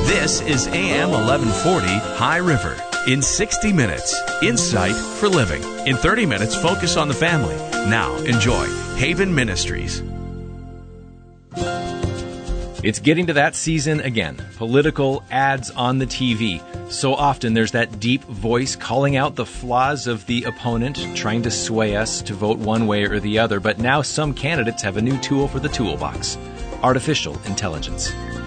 This is AM 1140 High River. In 60 minutes, insight for living. In 30 minutes, focus on the family. Now, enjoy Haven Ministries. It's getting to that season again. Political ads on the TV. So often there's that deep voice calling out the flaws of the opponent, trying to sway us to vote one way or the other. But now some candidates have a new tool for the toolbox: artificial intelligence.